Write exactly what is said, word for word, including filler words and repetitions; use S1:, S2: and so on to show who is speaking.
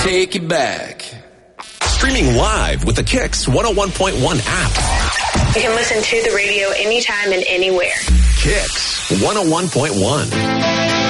S1: take you back.
S2: Streaming live with the Kicks one oh one point one app.
S3: You can listen to the radio anytime and anywhere.
S2: Kicks one oh one point one.